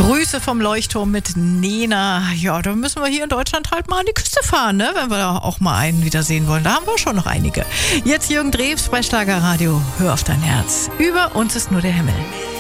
Grüße vom Leuchtturm mit Nena. Ja, da müssen wir hier in Deutschland halt mal an die Küste fahren, ne? Wenn wir da auch mal einen wiedersehen wollen. Da haben wir schon noch einige. Jetzt Jürgen Drews bei Schlagerradio. Hör auf dein Herz. Über uns ist nur der Himmel.